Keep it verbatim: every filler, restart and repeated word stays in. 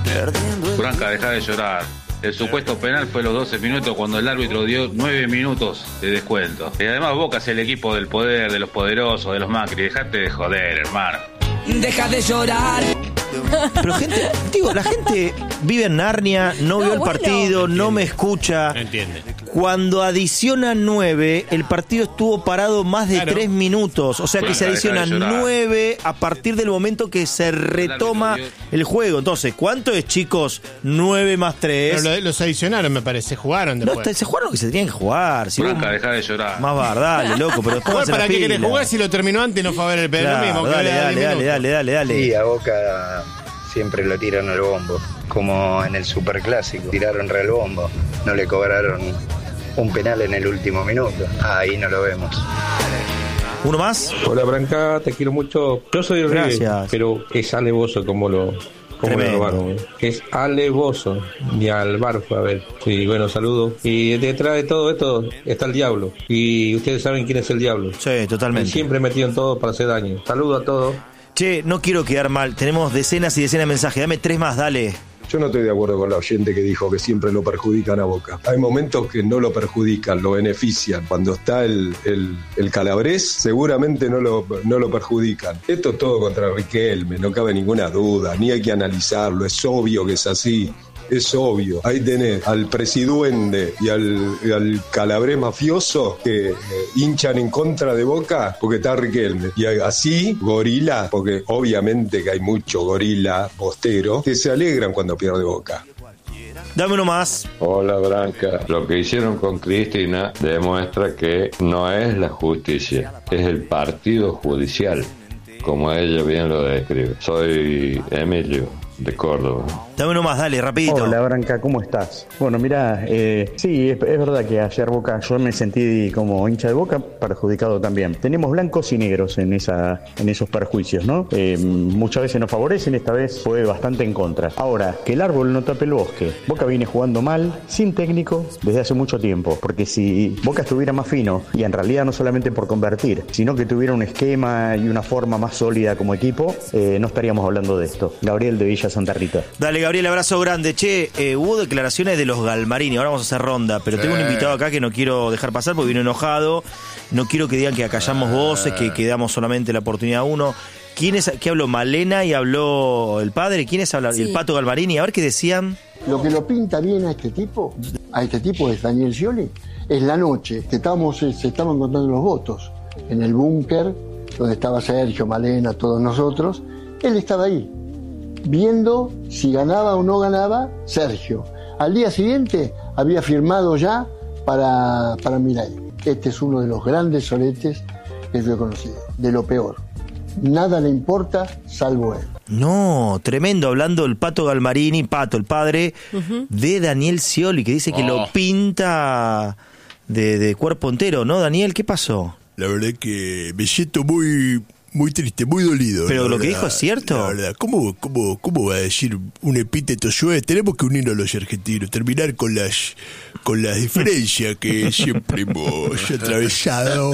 Branca, dejá de llorar. El supuesto penal fue los doce minutos cuando el árbitro dio nueve minutos de descuento. Y además Boca es el equipo del poder, de los poderosos, de los Macri. Dejate de joder, hermano. Deja de llorar. Pero gente, digo, la gente vive en Narnia, no, no vio el bueno. partido, no me escucha. No entiende. Cuando adicionan nueve, el partido estuvo parado más de claro. tres minutos. O sea Branca, que se adicionan nueve a partir del momento que se retoma el juego. Entonces, ¿cuánto es, chicos? Nueve más tres. Pero los adicionaron, me parece. Jugaron después. No, se jugaron lo que se tenían que jugar. Si Branca, dejá de llorar. Más bardale, loco. Pero ¿para qué querés jugar si lo terminó antes y no fue a ver el penal? Claro, mismo, dale, dale, dale, dale, dale, dale. Sí, a Boca siempre lo tiran al bombo. Como en el Superclásico. Tiraron re al bombo. No le cobraron un penal en el último minuto. Ahí no lo vemos. ¿Uno más? Hola, Branca, te quiero mucho. Yo soy el rey, pero es alevoso como lo, como lo robaron. Es alevoso. Ni al bar fue a ver. Sí, bueno, saludos. Y detrás de todo esto está el diablo. Y ustedes saben quién es el diablo. Sí, totalmente. Él siempre metido en todo para hacer daño. Saludos a todos. Che, no quiero quedar mal. Tenemos decenas y decenas de mensajes. Dame tres más, dale. Yo no estoy de acuerdo con la oyente que dijo que siempre lo perjudican a Boca. Hay momentos que no lo perjudican, lo benefician. Cuando está el, el, el Calabrés, seguramente no lo, no lo perjudican. Esto es todo contra Riquelme, no cabe ninguna duda, ni hay que analizarlo, es obvio que es así. Es obvio, ahí tenés al presiduende y al, y al Calabrés mafioso que eh, hinchan en contra de Boca porque está Riquelme. Y así, gorila, porque obviamente que hay mucho gorila postero, que se alegran cuando pierde Boca. Dame uno más. Hola, Branca. Lo que hicieron con Cristina demuestra que no es la justicia, es el partido judicial, como ella bien lo describe. Soy Emilio, de Córdoba. Dame uno más, dale, rapidito. Hola, Branca, ¿cómo estás? Bueno, mirá, eh, sí, es, es verdad que ayer Boca, yo me sentí como hincha de Boca perjudicado también. Tenemos blancos y negros en esa en esos perjuicios, ¿no? Eh, muchas veces nos favorecen, esta vez fue bastante en contra. Ahora, que el árbol no tape el bosque. Boca viene jugando mal, sin técnico, desde hace mucho tiempo. Porque si Boca estuviera más fino, y en realidad no solamente por convertir, sino que tuviera un esquema y una forma más sólida como equipo, eh, no estaríamos hablando de esto. Gabriel de Villa Santa Rita. Dale, Gabriel, abrazo grande. Che, eh, hubo declaraciones de los Galmarini, ahora vamos a hacer ronda, pero tengo un invitado acá que no quiero dejar pasar porque vino enojado. No quiero que digan que acallamos voces, que, que damos solamente la oportunidad a uno. ¿Quién es? ¿Qué habló? ¿Malena y habló el padre? ¿Quién es? Sí. El Pato Galmarini. A ver qué decían. Lo que lo pinta bien a este tipo, a este tipo es Daniel Scioli, es la noche que estábamos, se estaban contando los votos en el búnker, donde estaba Sergio, Malena, todos nosotros. Él estaba ahí, viendo si ganaba o no ganaba Sergio. Al día siguiente había firmado ya para, para Milei. Este es uno de los grandes soletes que yo he conocido, de lo peor. Nada le importa salvo él. No, tremendo, hablando el Pato Galmarini, Pato, el padre uh-huh. de Daniel Scioli, que dice que oh. lo pinta de, de cuerpo entero, ¿no, Daniel? ¿Qué pasó? La verdad que me siento muy... muy triste, muy dolido. Pero lo verdad, que dijo es cierto. La verdad, ¿cómo, cómo, cómo va a decir un epíteto suave? Tenemos que unirnos a los argentinos, terminar con las con las diferencias que siempre hemos atravesado.